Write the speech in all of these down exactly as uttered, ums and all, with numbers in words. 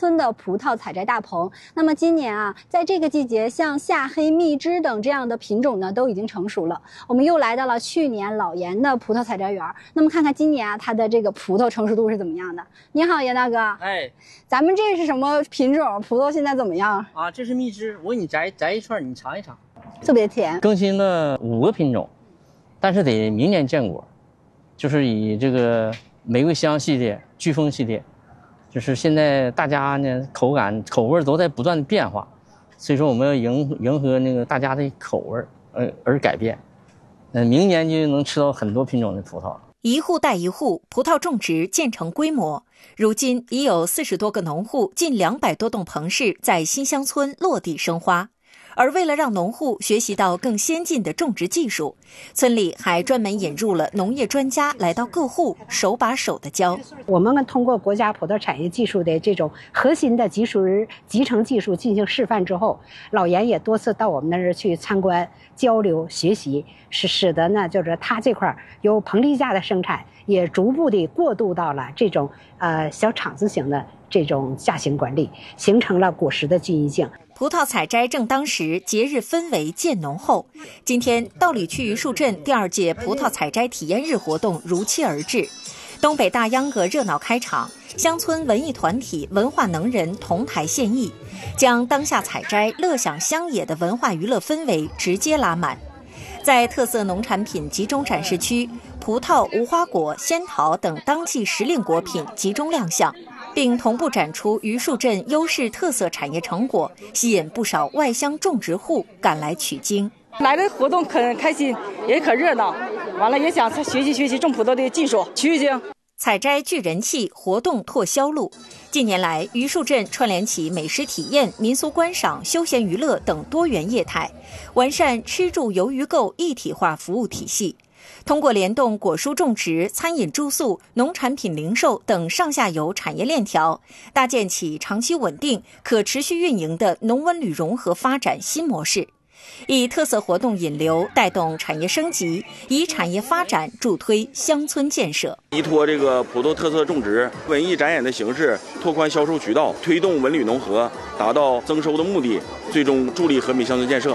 村的葡萄采摘大棚。那么今年啊，在这个季节，像夏黑、蜜汁等这样的品种呢，都已经成熟了。我们又来到了去年老严的葡萄采摘园，那么看看今年啊，它的这个葡萄成熟度是怎么样的？你好，严大哥。 哎， 咱们这是什么品种？葡萄现在怎么样？ 啊，这是蜜汁，我给你摘摘一串，你尝一尝。 特别甜。 更新了五个品种，但是得明年见果，就是以这个玫瑰香系列、飓风系列，就是现在大家呢口感口味都在不断的变化，所以说我们要迎迎合那个大家的口味而而改变。嗯，明年就能吃到很多品种的葡萄。 一户带一户，葡萄种植渐成规模。如今已有四十多个农户，近两百多栋棚室在新乡村落地生花。而为了让农户学习到更先进的种植技术，村里还专门引入了农业专家来到各户，手把手的教。 我们通过国家葡萄产业技术的这种核心的技术集成技术进行示范之后，老严也多次到我们那儿去参观、交流、学习，是使得呢，就是他这块由棚立架的生产，也逐步的过渡到了这种呃小厂子型的这种架型管理，形成了果实的均一性。 葡萄采摘正当时，节日氛围渐浓厚。今天，道里区榆树镇第二届葡萄采摘体验日活动如期而至，东北大秧歌热闹开场，乡村文艺团体、文化能人同台献艺，将当下采摘、乐享乡野的文化娱乐氛围直接拉满。在特色农产品集中展示区，葡萄、无花果、仙桃等当季时令果品集中亮相，并同步展出榆树镇优势特色产业成果，吸引不少外乡种植户赶来取经。 来的活动可开心，也可热闹，完了也想学习学习种葡萄的技术，取取经。 采摘聚人气，活动拓销路。近年来，榆树镇串联起美食体验、民俗观赏、休闲娱乐等多元业态，完善吃住游娱购一体化服务体系。通过联动果蔬种植、餐饮住宿、农产品零售等上下游产业链条，搭建起长期稳定、可持续运营的农文旅融合发展新模式。以特色活动引流，带动产业升级；以产业发展助推乡村建设。 依托这个葡萄特色种植、文艺展演的形式，拓宽销售渠道，推动文旅农合，达到增收的目的，最终助力和平乡村建设。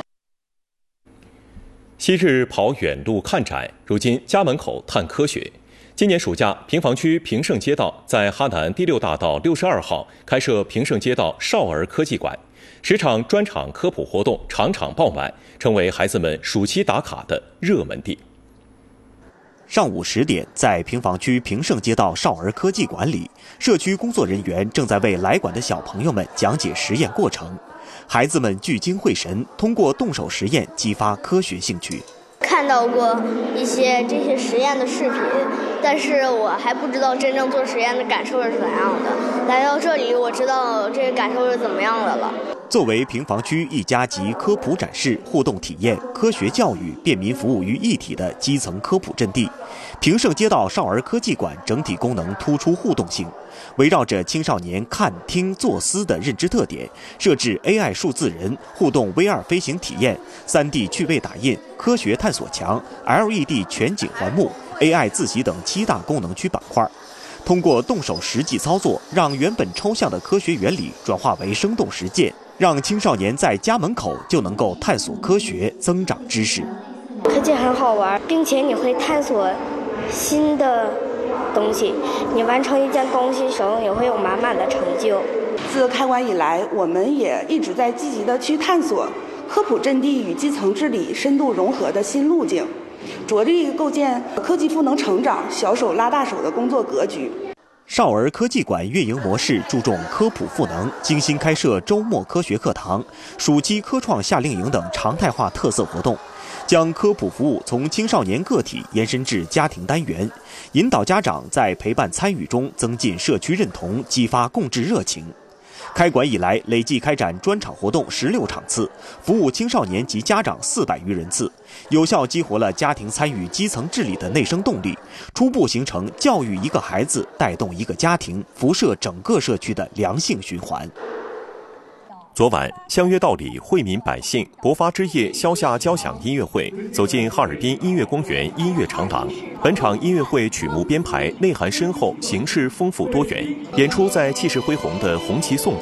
昔日跑远路看展，如今家门口探科学。今年暑假，平房区平盛街道在哈南第六大道六十二号开设平盛街道少儿科技馆，十场专场科普活动场场爆满，成为孩子们暑期打卡的热门地。 上午十点，在平房区平盛街道少儿科技馆里，社区工作人员正在为来馆的小朋友们讲解实验过程。孩子们聚精会神，通过动手实验激发科学兴趣。 看到过一些这些实验的视频，但是我还不知道真正做实验的感受是怎样的。来到这里，我知道这个感受是怎么样的了。 作为平房区一家集科普展示、互动体验、科学教育、便民服务于一体的基层科普阵地，平盛街道少儿科技馆整体功能突出互动性，围绕着青少年看、听、作、思的认知特点，设置 A I 数字人、互动 V R 飞行体验、三 D 趣味打印、科学探索墙、L E D 全景环幕、A I 自习等七大功能区板块。通过动手实际操作，让原本抽象的科学原理转化为生动实践，让青少年在家门口就能够探索科学、增长知识。 科技很好玩，并且你会探索新的东西，你完成一件东西时候也会有满满的成就。 自开馆以来，我们也一直在积极的去探索科普阵地与基层治理深度融合的新路径，着力构建科技赋能成长、小手拉大手的工作格局。 少儿科技馆运营模式注重科普赋能，精心开设周末科学课堂、暑期科创夏令营等常态化特色活动，将科普服务从青少年个体延伸至家庭单元，引导家长在陪伴参与中增进社区认同，激发共治热情。开馆以来，累计开展专场活动十六场次，服务青少年及家长四百余人次，有效激活了家庭参与基层治理的内生动力，初步形成教育一个孩子带动一个家庭，辐射整个社区的良性循环。 昨晚，相约道里惠民百姓博发之夜消夏交响音乐会走进哈尔滨音乐公园音乐长廊。本场音乐会曲目编排内涵深厚，形式丰富多元，演出在气势恢宏的红旗颂中